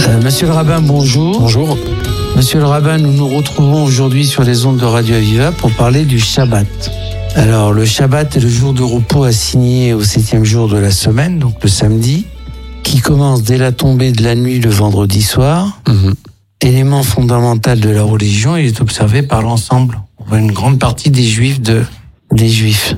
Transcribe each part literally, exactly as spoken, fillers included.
Euh, Monsieur le rabbin, bonjour. Bonjour. Monsieur le rabbin, nous nous retrouvons aujourd'hui sur les ondes de Radio Aviva pour parler du Shabbat. Alors, le Shabbat est le jour de repos assigné au septième jour de la semaine, donc le samedi, qui commence dès la tombée de la nuit le vendredi soir. Mmh. Élément fondamental de la religion, il est observé par l'ensemble, une grande partie des Juifs de, des Juifs.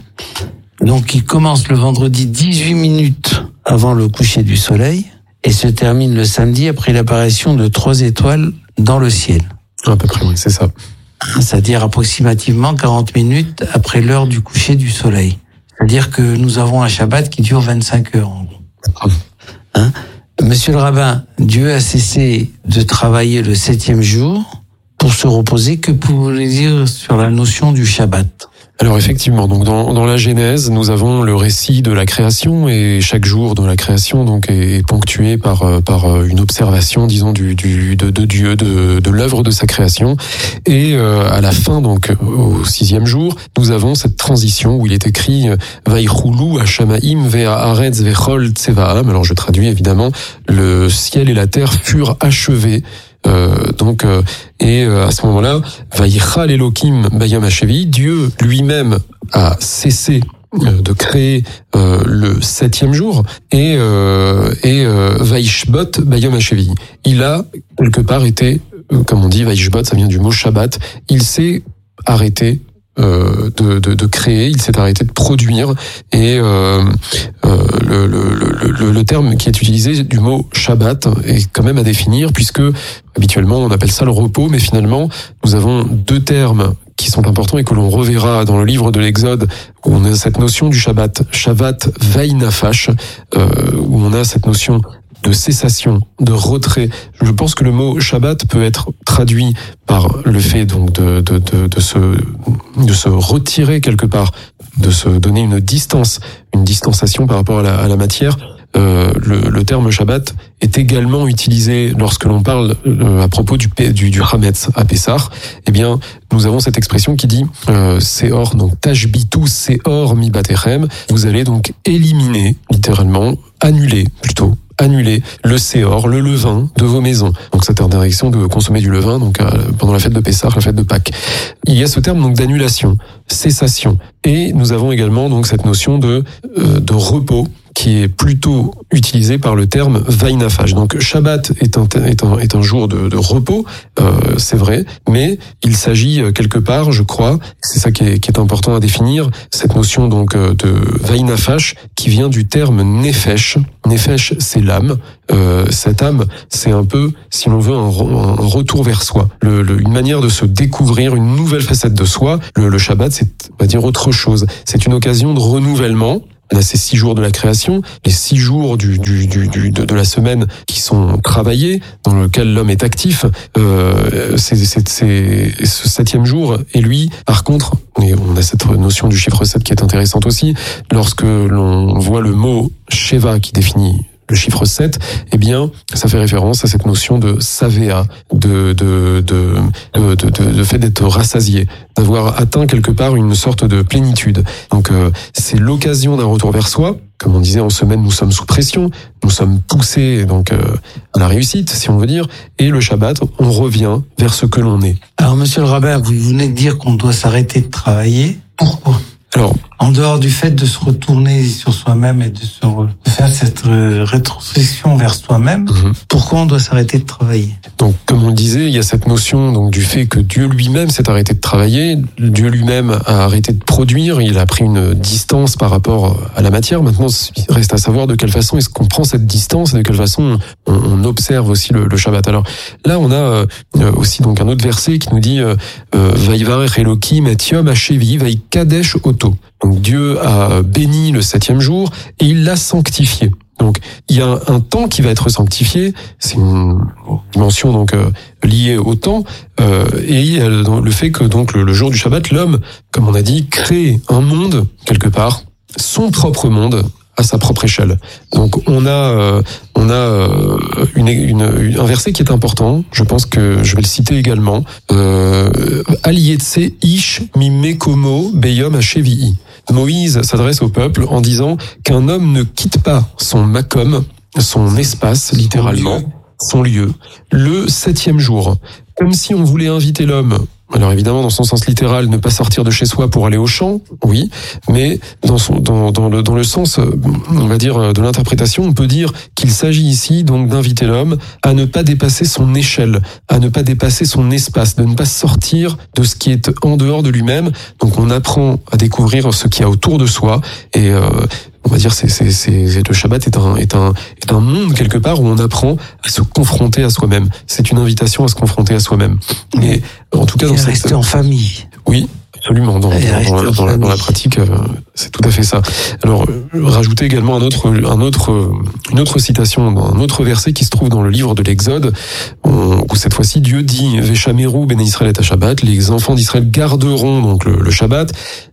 Donc, il commence le vendredi dix-huit minutes avant le coucher du soleil et se termine le samedi après l'apparition de trois étoiles dans le ciel. À peu près, oui, c'est ça. C'est-à-dire approximativement quarante minutes après l'heure du coucher du soleil. C'est-à-dire que nous avons un Shabbat qui dure vingt-cinq heures, en gros. Hein ? Monsieur le rabbin, Dieu a cessé de travailler le septième jour pour se reposer. Que pouvez-vous dire sur la notion du Shabbat ? Alors effectivement, donc dans, dans la Genèse, nous avons le récit de la création et chaque jour de la création donc est ponctué par par une observation, disons du du de, de Dieu, de de l'œuvre de sa création. Et euh, à la fin, donc au sixième jour, nous avons cette transition où il est écrit Vaïchoulou Hashamaim ve'haaretz ve'chol tsevaam. Alors je traduis évidemment, le ciel et la terre furent achevés. Euh, donc euh, et euh, à ce moment-là, Vayichal Elokim Bayam Hashevi, Dieu lui-même a cessé euh, de créer euh, le septième jour et euh, et euh, Vaishbot Bayam Hashevi. Il a quelque part été, euh, comme on dit, Vaishbot, ça vient du mot Shabbat. Il s'est arrêté Euh, de, de, de créer, il s'est arrêté de produire et euh, euh, le, le, le, le terme qui est utilisé du mot Shabbat est quand même à définir puisque habituellement on appelle ça le repos, mais finalement nous avons deux termes qui sont importants et que l'on reverra dans le livre de l'Exode où on a cette notion du Shabbat, Shabbat Vaïnafash, euh, où on a cette notion de cessation, de retrait. Je pense que le mot Shabbat peut être traduit par le fait donc de de de, de se de se retirer quelque part, de se donner une distance, une distanciation par rapport à la, à la matière. Euh, le, le terme Shabbat est également utilisé lorsque l'on parle euh, à propos du du, du Hametz à Pessah. Eh bien, nous avons cette expression qui dit euh, Seor, donc Tashbitu Seor mi batechem. Vous allez donc éliminer, littéralement, annuler plutôt. annuler le séor, le levain de vos maisons. Donc cette interdiction de consommer du levain donc euh, pendant la fête de Pessah, la fête de Pâques. Il y a ce terme donc d'annulation, cessation, et nous avons également donc cette notion de euh, de repos qui est plutôt utilisé par le terme vaïnafash. Donc Shabbat est un est un est un jour de, de repos, euh, c'est vrai, mais il s'agit quelque part, je crois, c'est ça qui est qui est important à définir, cette notion donc de vaïnafash qui vient du terme nefesh. Nefesh, c'est l'âme. Euh, cette âme, c'est un peu, si l'on veut, un, un retour vers soi, le, le, une manière de se découvrir, une nouvelle facette de soi. Le, le Shabbat, c'est, on va dire, autre chose. C'est une occasion de renouvellement. On a ces six jours de la création, les six jours du, du, du, du de, de la semaine qui sont travaillés, dans lequel l'homme est actif. Euh, c'est, c'est, c'est, ce septième jour, et lui, par contre, et on a cette notion du chiffre sept qui est intéressante aussi, lorsque l'on voit le mot Sheva qui définit le chiffre sept, eh bien, ça fait référence à cette notion de savea, de de de de, de, de, de fait d'être rassasié, d'avoir atteint quelque part une sorte de plénitude. Donc, euh, c'est l'occasion d'un retour vers soi. Comme on disait, en semaine, nous sommes sous pression, nous sommes poussés donc euh, à la réussite, si on veut dire. Et le Shabbat, on revient vers ce que l'on est. Alors, monsieur le rabbin, vous venez de dire qu'on doit s'arrêter de travailler. Pourquoi ? Alors, en dehors du fait de se retourner sur soi-même et de, se re... de faire cette rétrospection vers soi-même, mmh. pourquoi on doit s'arrêter de travailler ? Donc, comme on le disait, il y a cette notion donc du fait que Dieu lui-même s'est arrêté de travailler, Dieu lui-même a arrêté de produire, il a pris une distance par rapport à la matière. Maintenant, il reste à savoir de quelle façon est-ce qu'on prend cette distance et de quelle façon on, on observe aussi le, le Shabbat. Alors là, on a euh, aussi donc un autre verset qui nous dit euh, Vaïvarech Elokim et Yom Hashevi Vaïkadesh Oto. Donc Dieu a béni le septième jour et il l'a sanctifié. Donc il y a un temps qui va être sanctifié, c'est une dimension donc euh, liée au temps euh, et euh, le fait que donc le, le jour du Shabbat, l'homme, comme on a dit, crée un monde quelque part, son propre monde à sa propre échelle. Donc on a euh, on a euh, une, une, une un verset qui est important. Je pense que je vais le citer également. Euh, Alietse ish mimekomo beyom hashevi'i. Moïse s'adresse au peuple en disant qu'un homme ne quitte pas son makom, son espace, littéralement, son lieu, le septième jour. Comme si on voulait inviter l'homme. Alors évidemment, dans son sens littéral, ne pas sortir de chez soi pour aller au champ, oui, mais dans son, dans, dans le, dans le sens, on va dire, de l'interprétation, on peut dire qu'il s'agit ici donc d'inviter l'homme à ne pas dépasser son échelle, à ne pas dépasser son espace, de ne pas sortir de ce qui est en dehors de lui-même. Donc on apprend à découvrir ce qu'il y a autour de soi et euh, on va dire, c'est, c'est, c'est, le Shabbat est un, est un, est un monde quelque part où on apprend à se confronter à soi-même. C'est une invitation à se confronter à soi-même. Mais en tout cas, dans cette... rester en famille. Oui, absolument. Dans, dans, dans, dans, la, dans la pratique, euh, c'est tout à fait ça. Alors, euh, rajouter également un autre, un autre, euh, une autre citation, un autre verset qui se trouve dans le livre de l'Exode, on, où cette fois-ci Dieu dit Veshameru ben Israël et à Shabbat, les enfants d'Israël garderont donc le, le Shabbat.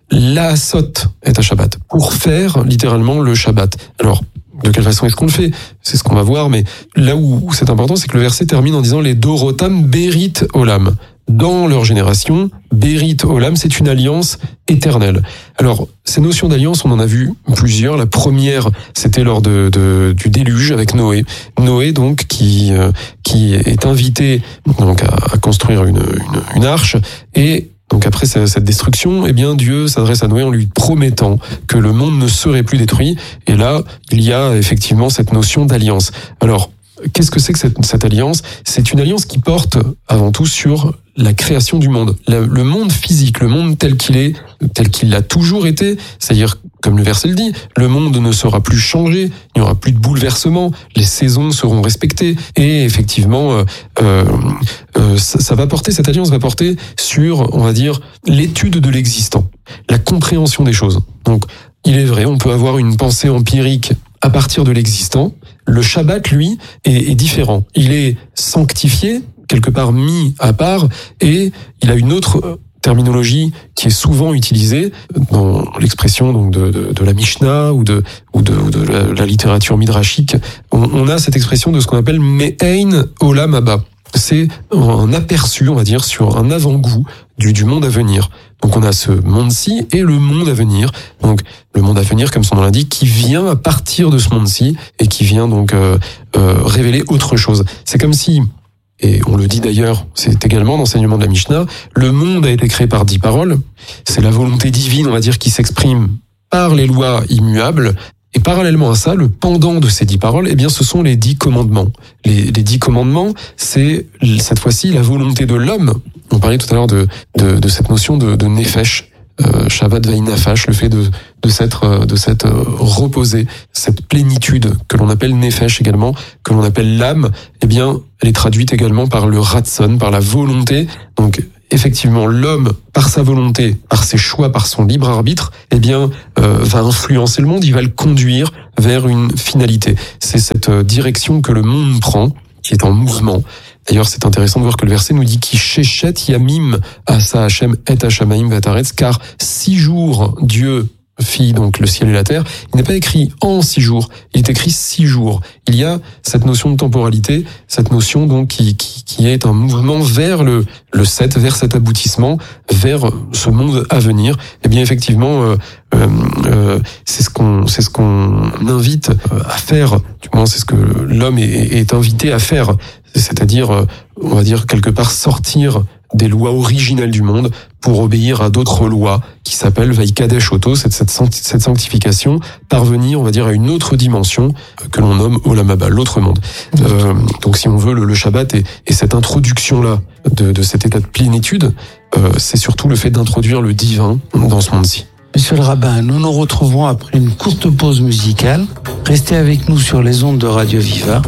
La sot est à Shabbat, pour faire littéralement le Shabbat. Alors, de quelle façon est-ce qu'on le fait? C'est ce qu'on va voir, mais là où, où c'est important, c'est que le verset termine en disant les Dorotam Berit Olam. Dans leur génération, Berit Olam, c'est une alliance éternelle. Alors, ces notions d'alliance, on en a vu plusieurs. La première, c'était lors de, de du déluge avec Noé. Noé, donc, qui euh, qui est invité donc à, à construire une, une une arche et donc après cette destruction, eh bien Dieu s'adresse à Noé en lui promettant que le monde ne serait plus détruit. Et là, il y a effectivement cette notion d'alliance. Alors, qu'est-ce que c'est que cette, cette alliance? C'est une alliance qui porte avant tout sur la création du monde. Le, le monde physique, le monde tel qu'il est, tel qu'il a toujours été, c'est-à-dire, comme le verset le dit, le monde ne sera plus changé, il n'y aura plus de bouleversement, les saisons seront respectées, et effectivement, euh, euh, euh, ça, ça va porter, cette alliance va porter sur, on va dire, l'étude de l'existant, la compréhension des choses. Donc, il est vrai, on peut avoir une pensée empirique à partir de l'existant. Le Shabbat, lui, est, est différent. Il est sanctifié, quelque part mis à part, et il a une autre terminologie qui est souvent utilisée dans l'expression donc de, de, de la Mishnah ou de ou de, ou de la, la littérature midrashique. On, on a cette expression de ce qu'on appelle Me'ein Olam Haba. C'est un aperçu, on va dire, sur un avant-goût du, du monde à venir. Donc on a ce monde-ci et le monde à venir. Donc le monde à venir, comme son nom l'indique, qui vient à partir de ce monde-ci et qui vient donc euh, euh, révéler autre chose. C'est comme si, et on le dit d'ailleurs, c'est également l'enseignement de la Mishnah, le monde a été créé par dix paroles. C'est la volonté divine, on va dire, qui s'exprime par les lois immuables. Et parallèlement à ça, le pendant de ces dix paroles, eh bien, ce sont les dix commandements. Les, les dix commandements, c'est cette fois-ci la volonté de l'homme. On parlait tout à l'heure de, de, de cette notion de, de nefesh, euh, Shabbat Vainafash, le fait de, de s'être, de s'être reposé, cette plénitude que l'on appelle nefesh également, que l'on appelle l'âme. Eh bien, elle est traduite également par le ratson, par la volonté. Donc, effectivement, l'homme, par sa volonté, par ses choix, par son libre arbitre, eh bien, euh, va influencer le monde, il va le conduire vers une finalité. C'est cette direction que le monde prend, qui est en mouvement. D'ailleurs, c'est intéressant de voir que le verset nous dit qui shechet yamim asa Hashem et hashamaim vataretz, car six jours Dieu fit donc le ciel et la terre. Il n'est pas écrit en six jours, il est écrit six jours. Il y a cette notion de temporalité, cette notion donc qui, qui, qui est un mouvement vers le, le sept, vers cet aboutissement, vers ce monde à venir. Et bien effectivement, euh, euh, euh, c'est ce qu'on, c'est ce qu'on invite à faire. Du moins, c'est ce que l'homme est, est invité à faire. C'est-à-dire, on va dire quelque part sortir des lois originelles du monde pour obéir à d'autres lois qui s'appellent Vaikadesh Oto, cette, cette, cette sanctification, parvenir, on va dire, à une autre dimension que l'on nomme Olam Haba, l'autre monde. Euh, donc si on veut, le, le Shabbat et, et cette introduction-là de, de cet état de plénitude, euh, c'est surtout le fait d'introduire le divin dans ce monde-ci. Monsieur le rabbin, nous nous retrouvons après une courte pause musicale. Restez avec nous sur les ondes de Radio Viva.